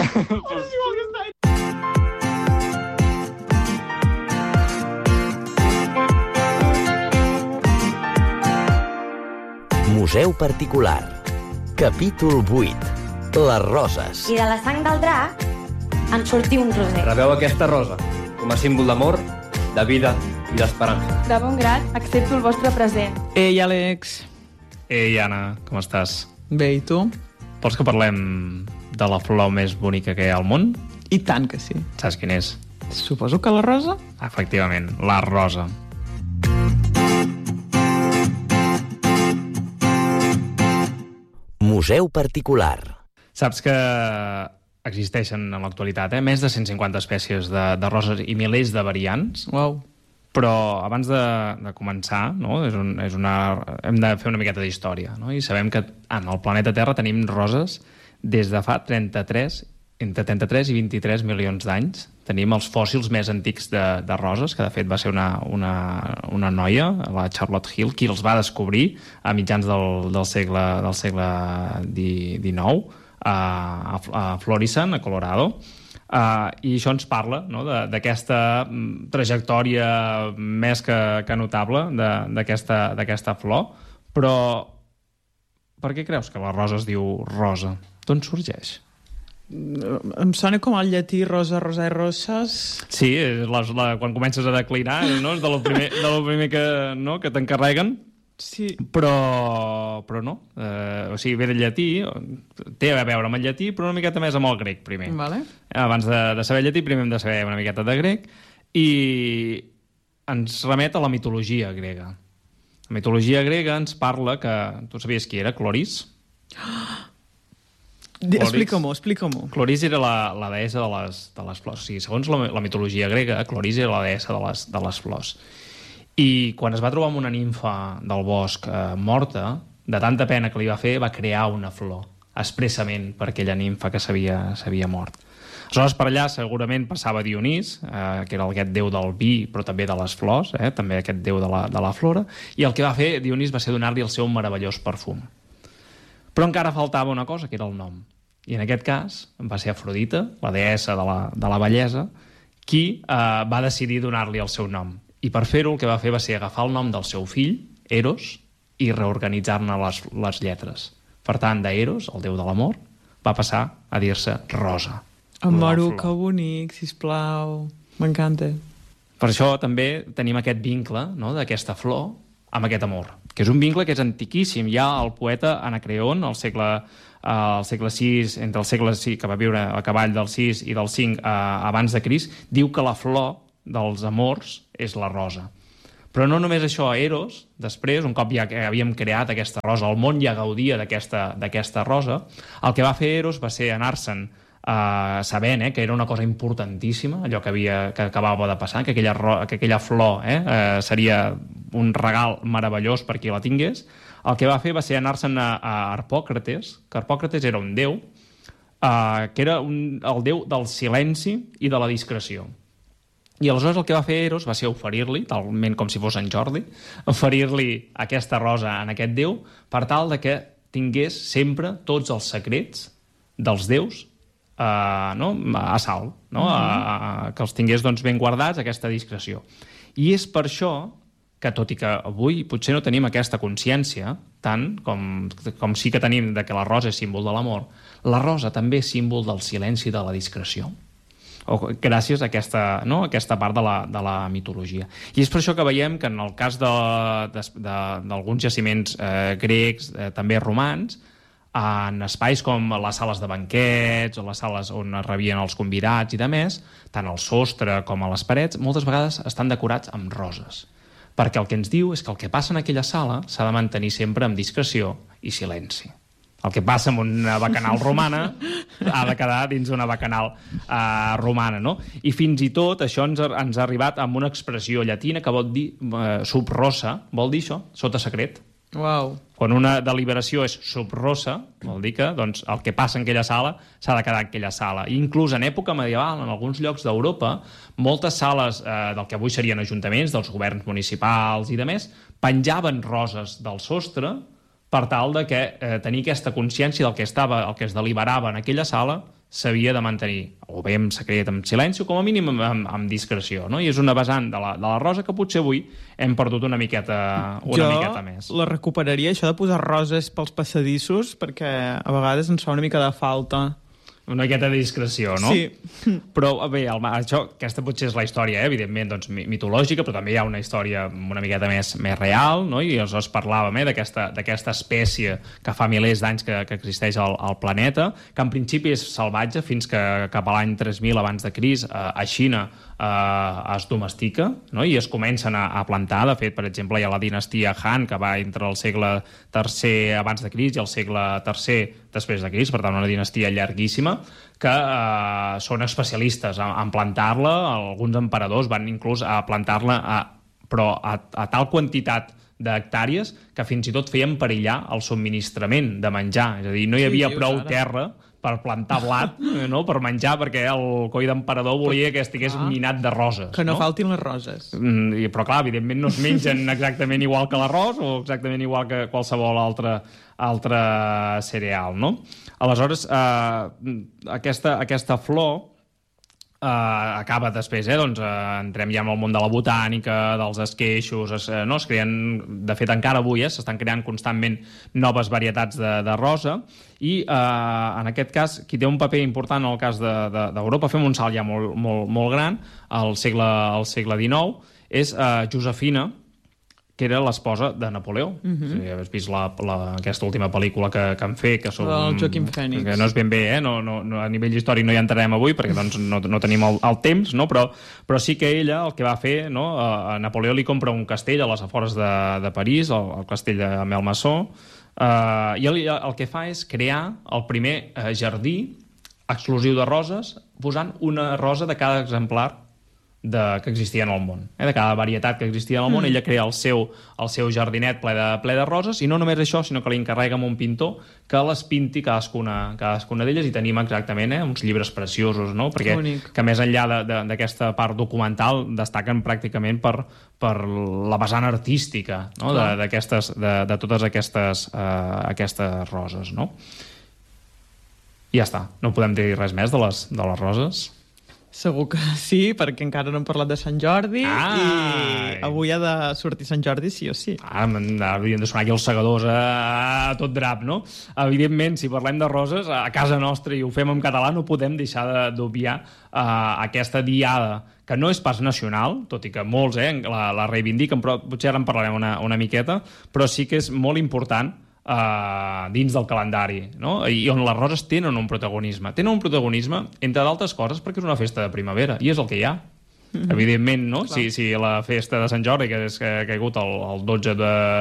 Museu particular. Capítol 8. Les roses. I de la sang del drac en sortí un roser. Rebeu aquesta rosa com a símbol d'amor, de vida i d'esperança. De bon grat, accepto el vostre present. Ei, Àlex. Ei, Anna, com estàs? Bé, i tu? Vols que parlem de la flor més bonica que hi ha al món? I tant que sí. Saps quin és? Suposo que la rosa? Efectivament, la rosa. Museu particular. Saps que existeixen en l'actualitat més de 150 espècies de roses i milers de variants? Uau. Però abans de començar, no, hem de fer una miqueta d'història, no? I sabem que en el planeta Terra tenim roses des de fa entre 33 i 23 milions d'anys. Tenim els fòssils més antics de roses, que de fet va ser una noia, la Charlotte Hill, qui els va descobrir a mitjans del segle XIX a Florissant, a Colorado. I això ens parla, no, d'aquesta trajectòria més que notable d'aquesta flor. Però per què creus que la rosa es diu rosa? D'on sorgeix? Em sona com el llatí rosa, rosa i roses. Sí, quan comences a declinar, no? És de lo primer que t'encarreguen. Sí. Però no. O sigui, ve del llatí, té a veure amb el llatí, però una miqueta més amb el grec, primer. Vale. Abans de saber llatí, primer hem de saber una miqueta de grec, i ens remet a la mitologia grega. La mitologia grega ens parla que... Tu sabies qui era? Cloris? Explica-m'ho. Cloris era la deessa de les flors. O sigui, segons la mitologia grega, Cloris era la deessa de les flors. I quan es va trobar amb una nimfa del bosc morta, de tanta pena que li va fer, va crear una flor, expressament per aquella nimfa que s'havia mort. Aleshores, per allà segurament passava Dionís, que era aquest déu del vi, però també de les flors, també aquest déu de la flora, i el que va fer Dionís va ser donar-li el seu meravellós perfum. Però encara faltava una cosa, que era el nom. I en aquest cas va ser Afrodita, la deessa de la bellesa, qui va decidir donar-li el seu nom. I per fer-ho el que va fer va ser agafar el nom del seu fill, Eros, i reorganitzar-ne les lletres. Per tant, d'Eros, el déu de l'amor, va passar a dir-se Rosa. Amoro, que bonic, sisplau. M'encanta. Per això també tenim aquest vincle, no, d'aquesta flor amb aquest amor, que és un vincle que és antiquíssim. Ja el poeta Anacreon, al segle VI, entre el segle VI, que va viure a cavall del 6 i del 5 abans de Crist, diu que la flor dels amors és la rosa. Però no només això, Eros, després, un cop ja havíem creat aquesta rosa, el món ja gaudia d'aquesta rosa, el que va fer Eros va ser anar-se'n sabent que era una cosa importantíssima, allò que acabava de passar, que aquella flor seria un regal meravellós per qui la tingués. El que va fer va ser anar-se'n a Harpòcrates, que Harpòcrates era un déu, que era el déu del silenci i de la discreció. I aleshores el que va fer Eros va ser oferir-li, talment com si fos en Jordi, oferir-li aquesta rosa a aquest déu per tal de que tingués sempre tots els secrets dels déus a salt, que els tingués ben guardats, aquesta discreció. I és per això que, tot i que avui potser no tenim aquesta consciència, tant com sí que tenim de que la rosa és símbol de l'amor, la rosa també és símbol del silenci i de la discreció, gràcies a aquesta part de la mitologia. I és per això que veiem que en el cas d'alguns jaciments grecs, també romans, en espais com les sales de banquets o les sales on es rebien els convidats i de més, tant al sostre com a les parets, moltes vegades estan decorats amb roses. Perquè el que ens diu és que el que passa en aquella sala s'ha de mantenir sempre amb discreció i silenci. El que passa en una bacanal romana ha de quedar dins una bacanal romana, no? I fins i tot això ens ha arribat amb una expressió llatina que vol dir sub rosa, vol dir això, sota secret. Uau. Quan una deliberació és sub rosa, vol dir que el que passa en aquella sala s'ha de quedar en aquella sala. I inclús en època medieval, en alguns llocs d'Europa, moltes sales del que avui serien ajuntaments, dels governs municipals i de més, penjaven roses del sostre per tal de que tenir aquesta consciència del que es deliberava en aquella sala s'havia de mantenir, o bé en secret, amb silenci, o com a mínim amb discreció, no? I és una vessant de la rosa que potser avui hem perdut una miqueta més. Jo la recuperaria, això de posar roses pels passadissos, perquè a vegades ens fa una mica de falta. Una miqueta de discreció, no? Sí. Però bé, aquesta potser és la història, evidentment, doncs, mitològica, però també hi ha una història una miqueta més real, no? I aleshores parlàvem d'aquesta espècie que fa milers d'anys que existeix al planeta, que en principi és salvatge fins que cap a l'any 3000 abans de Crist a Xina es domestica, no? I es comencen a plantar. De fet, per exemple, hi ha la dinastia Han, que va entre el segle III abans de Crist i el segle III després de Crist, per tant, una dinastia llarguíssima, que són especialistes en plantar-la. Alguns emperadors van inclús a plantar-la, però a tal quantitat d'hectàrees que fins i tot feien perillar el subministrament de menjar. És a dir, no hi havia prou terra per plantar blat, no? Per menjar, perquè el coi d'emperador volia que estigués minat de roses. Que no faltin les roses. Però clar, evidentment no es mengen exactament igual que l'arròs o exactament igual que qualsevol altre cereal, no? Aleshores, aquesta flor acaba després, doncs entrem ja en el món de la botànica, dels esqueixos, no? Es creen, de fet encara avui s'estan creant constantment noves varietats de rosa, i en aquest cas qui té un paper important en el cas d'Europa, fem un salt ja molt gran al segle XIX, és Josefina, que era l'esposa de Napoleó. Has vist aquesta última pel·lícula que han fet, que el Joaquim Phoenix. Que no és ben bé, a nivell històric no hi entrarem avui, perquè doncs, no tenim el temps, no? Però sí que ella el que va fer, no? A Napoleó li compra un castell a les afores de París, el castell de Melmassó, i el que fa és crear el primer jardí exclusiu de roses, posant una rosa de cada exemplar que existia en el món. De cada varietat que existia en el món, ella crea el seu jardinet ple de roses, i no només això, sinó que li encarrega a un pintor que les pinti cadascuna d'elles, i tenim exactament uns llibres preciosos, no? Perquè que més enllà d'aquesta part documental destaquen pràcticament per la vessant artística, no? de totes aquestes roses, no? I ja està, no podem dir res més de les roses. Segur que sí, perquè encara no hem parlat de Sant Jordi, i avui ha de sortir Sant Jordi sí o sí. Haurien de sonar aquí els segadors a tot drap, no? Evidentment, si parlem de roses, a casa nostra, i ho fem en català, no podem deixar d'obviar aquesta diada, que no és pas nacional, tot i que molts la reivindiquen, però potser ara en parlarem una miqueta, però sí que és molt important dins del calendari, no? I on les roses tenen un protagonisme. Tenen un protagonisme, entre d'altres coses, perquè és una festa de primavera, i és el que hi ha. Evidentment, no? Si la festa de Sant Jordi, que ha caigut el 12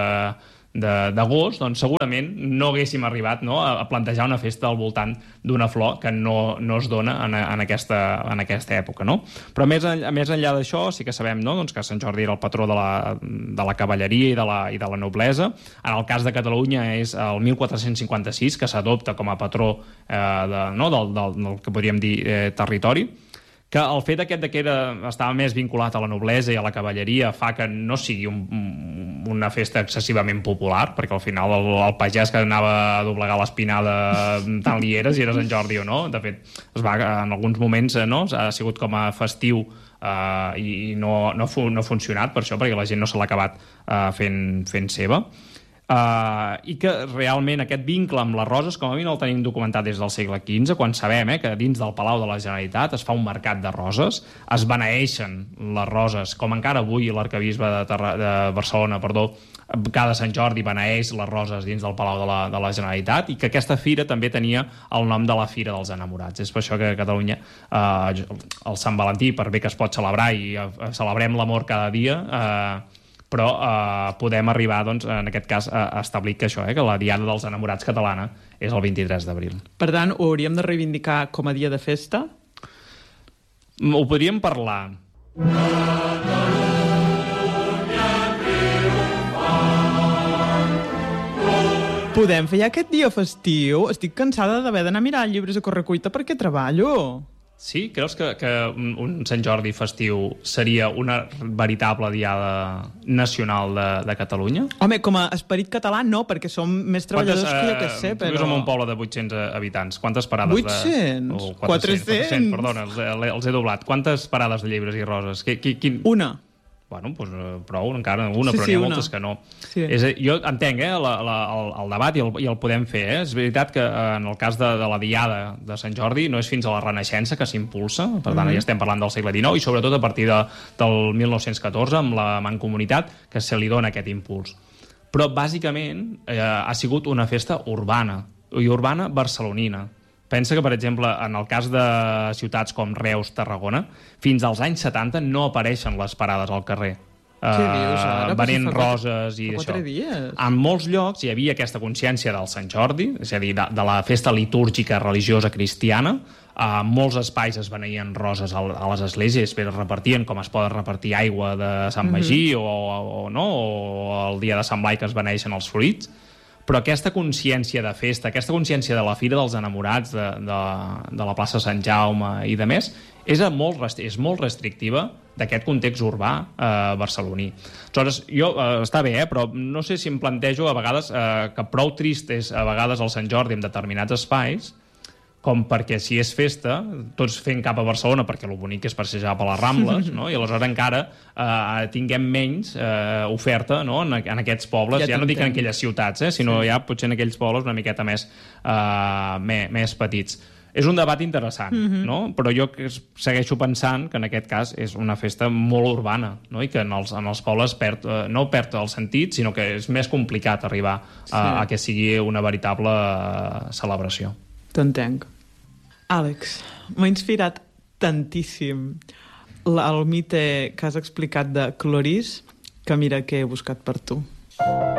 d'agost, doncs segurament no haguéssim arribat, no, a plantejar una festa al voltant d'una flor que no es dona en aquesta època, no? Però més enllà d'això, sí que sabem, no, doncs que Sant Jordi era el patró de la cavalleria i de la noblesa. En el cas de Catalunya és el 1456 que s'adopta com a patró del que podríem dir territori, que el fet que estava més vinculat a la noblesa i a la cavalleria fa que no sigui una festa excessivament popular, perquè al final el pagès que anava a doblegar l'espinada tant li era, si era Sant Jordi o no. De fet, en alguns moments ha sigut com a festiu i no ha funcionat per això, perquè la gent no se l'ha acabat fent seva. I que realment aquest vincle amb les roses com a mínim el tenim documentat des del segle XV, quan sabem que dins del Palau de la Generalitat es fa un mercat de roses, es beneeixen les roses, com encara avui l'arquebisbe de Barcelona, cada Sant Jordi beneeix les roses dins del Palau de la Generalitat, i que aquesta fira també tenia el nom de la Fira dels Enamorats. És per això que a Catalunya el Sant Valentí, per bé que es pot celebrar i celebrem l'amor cada dia, però podem arribar, doncs, en aquest cas, a establir que això, que la Diada dels Enamorats catalana és el 23 d'abril. Per tant, ho hauríem de reivindicar com a dia de festa? Ho podríem parlar. Podem fer ja aquest dia festiu? Estic cansada d'haver d'anar a mirar llibres a correcuita perquè treballo. Sí? Creus que un Sant Jordi festiu seria una veritable diada nacional de Catalunya? Home, com a esperit català no, perquè som més treballadors que jo que sé, però... Tu vius en un poble de 800 habitants. Quantes parades 800? 400? Perdona, els he doblat. Quantes parades de Llibres i Roses? Una. Bueno, doncs prou, encara una, sí, però n'hi ha una. moltes que no. Sí. Jo entenc el debat i el podem fer. És veritat que en el cas de la Diada de Sant Jordi no és fins a la Renaixença que s'impulsa, per tant ja estem parlant del segle XIX i sobretot a partir del 1914 amb la Mancomunitat que se li dona aquest impuls. Però bàsicament ha sigut una festa urbana, i urbana barcelonina. Pensa que, per exemple, en el cas de ciutats com Reus, Tarragona, fins als anys 70 no apareixen les parades al carrer. Què dius ara? Venent roses i això. 4 dies. En molts llocs hi havia aquesta consciència del Sant Jordi, és a dir, de la festa litúrgica religiosa cristiana. A molts espais es beneïen roses a les esglésies, es repartien com es poden repartir aigua de Sant Magí o el dia de Sant Blai que es beneeixen els fruits. Però aquesta consciència de festa, aquesta consciència de la Fira dels Enamorats, de la plaça Sant Jaume i de més, és molt restrictiva d'aquest context urbà barceloní. Aleshores, està bé, però no sé si em plantejo a vegades que prou trist és a vegades el Sant Jordi en determinats espais, com perquè si és festa, tots fent cap a Barcelona, perquè el bonic és passejar per les Rambles, no? I aleshores encara tinguem menys oferta, no? En aquests pobles, ja no dic en aquelles ciutats, sinó ja potser en aquells pobles una miqueta més petits. És un debat interessant, no? Però jo segueixo pensant que en aquest cas és una festa molt urbana, no? I que en els pobles no perd el sentit, sinó que és més complicat arribar a que sigui una veritable celebració. T'entenc. Àlex, m'ha inspirat tantíssim el mite que has explicat de Cloris, que mira que he buscat per tu.